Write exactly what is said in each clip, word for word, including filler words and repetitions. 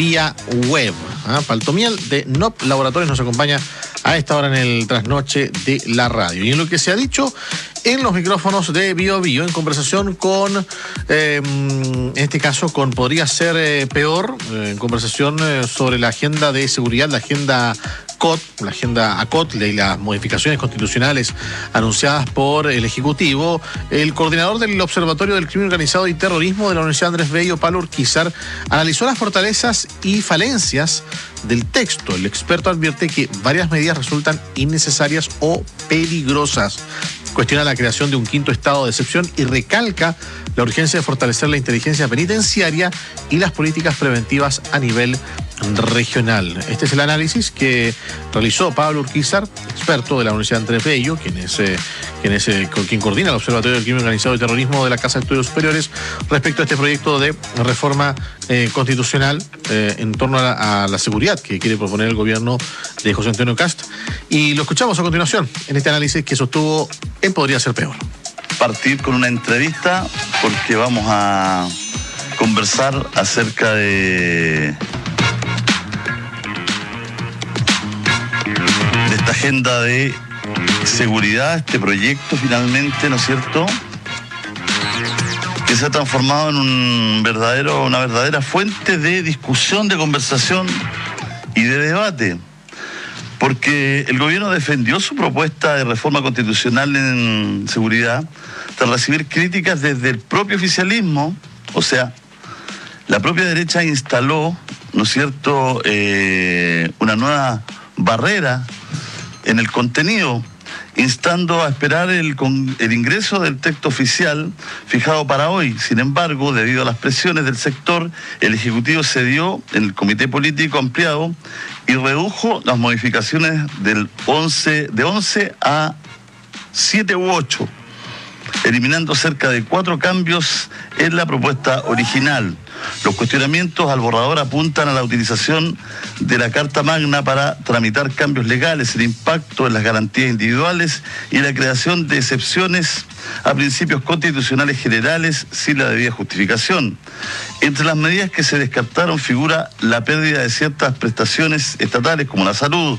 vía web. ¿Ah? Paltomiel de N O P Laboratorios nos acompaña a esta hora en el trasnoche de la radio. Y en lo que se ha dicho en los micrófonos de Bio Bio, en conversación con, eh, en este caso, con Podría Ser eh, Peor, eh, en conversación eh, sobre la agenda de seguridad, la agenda C O T, la agenda A C O T y las modificaciones constitucionales anunciadas por el Ejecutivo. El coordinador del Observatorio del Crimen Organizado y Terrorismo de la Universidad Andrés Bello, Pablo Urquizar, analizó las fortalezas y falencias del texto. El experto advierte que varias medidas resultan innecesarias o peligrosas. Cuestiona la creación de un quinto estado de excepción y recalca la urgencia de fortalecer la inteligencia penitenciaria y las políticas preventivas a nivel regional. Este es el análisis que realizó Pablo Urquizar, experto de la Universidad Andrés Bello, quien es, eh, quien, es eh, quien coordina el Observatorio del Crimen Organizado y Terrorismo de la Casa de Estudios Superiores, respecto a este proyecto de reforma eh, constitucional eh, en torno a la, a la seguridad que quiere proponer el gobierno de José Antonio Kast. Y lo escuchamos a continuación en este análisis que sostuvo en Podría Ser Peor. Partir con una entrevista porque vamos a conversar acerca de de esta agenda de seguridad, este proyecto finalmente, ¿no es cierto?, que se ha transformado en un verdadero, una verdadera fuente de discusión, de conversación y de debate. Porque el gobierno defendió su propuesta de reforma constitucional en seguridad tras recibir críticas desde el propio oficialismo. O sea, la propia derecha instaló, ¿no es cierto?, eh, una nueva barrera en el contenido, instando a esperar el, con, el ingreso del texto oficial fijado para hoy. Sin embargo, debido a las presiones del sector, el Ejecutivo cedió en el Comité Político Ampliado y redujo las modificaciones del once, de once a siete u ocho, eliminando cerca de cuatro cambios en la propuesta original. Los cuestionamientos al borrador apuntan a la utilización de la Carta Magna para tramitar cambios legales, el impacto en las garantías individuales y la creación de excepciones a principios constitucionales generales sin la debida justificación. Entre las medidas que se descartaron figura la pérdida de ciertas prestaciones estatales como la salud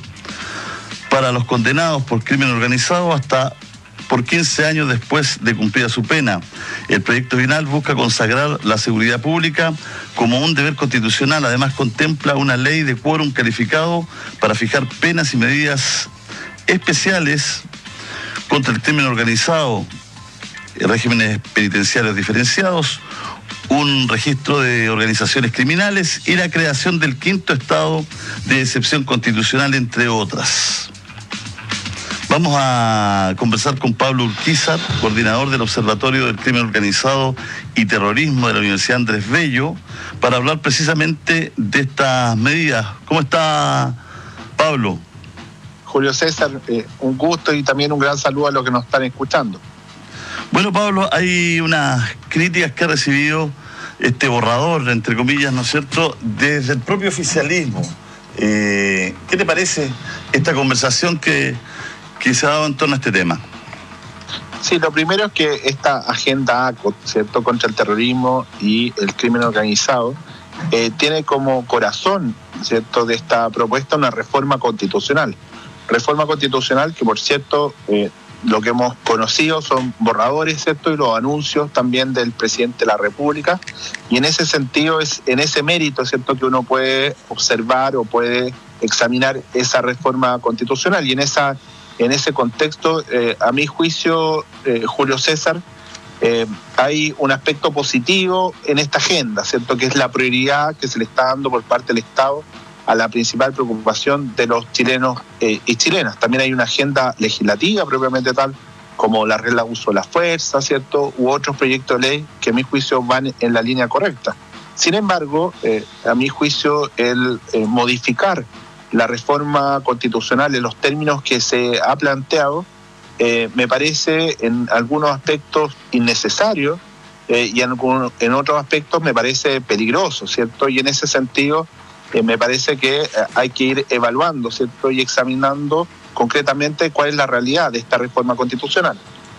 para los condenados por crimen organizado hasta por quince años después de cumplida su pena. El proyecto final busca consagrar la seguridad pública como un deber constitucional. Además, contempla una ley de quórum calificado para fijar penas y medidas especiales contra el crimen organizado, regímenes penitenciarios diferenciados, un registro de organizaciones criminales y la creación del quinto estado de excepción constitucional, entre otras. Vamos a conversar con Pablo Urquizar, coordinador del Observatorio del Crimen Organizado y Terrorismo de la Universidad Andrés Bello, para hablar precisamente de estas medidas. ¿Cómo está, Pablo? Julio César, eh, un gusto y también un gran saludo a los que nos están escuchando. Bueno, Pablo, hay unas críticas que ha recibido este borrador, entre comillas, ¿no es cierto?, desde el propio oficialismo. Eh, ¿Qué te parece esta conversación que... que se ha dado en torno a este tema? Sí, lo primero es que esta agenda A C O T, ¿cierto?, contra el terrorismo y el crimen organizado, eh, tiene como corazón, ¿cierto?, de esta propuesta una reforma constitucional. Reforma constitucional que, por cierto, eh, lo que hemos conocido son borradores, ¿cierto?, y los anuncios también del presidente de la República. Y en ese sentido, es en ese mérito, ¿cierto?, que uno puede observar o puede examinar esa reforma constitucional. Y en esa En ese contexto, eh, a mi juicio, eh, Julio César, eh, hay un aspecto positivo en esta agenda, ¿cierto?, que es la prioridad que se le está dando por parte del Estado a la principal preocupación de los chilenos eh, y chilenas. También hay una agenda legislativa propiamente tal, como la regla de uso de la fuerza, ¿cierto?, u otros proyectos de ley que a mi juicio van en la línea correcta. Sin embargo, eh, a mi juicio, el eh, modificar la reforma constitucional en los términos que se ha planteado, eh, me parece en algunos aspectos innecesario eh, y en, algunos, en otros aspectos me parece peligroso, ¿cierto? Y en ese sentido eh, me parece que eh, hay que ir evaluando, ¿cierto?, y examinando concretamente cuál es la realidad de esta reforma constitucional.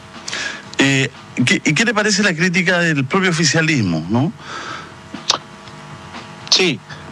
Eh, ¿qué, ¿Y qué te parece la crítica del propio oficialismo, no? Sí,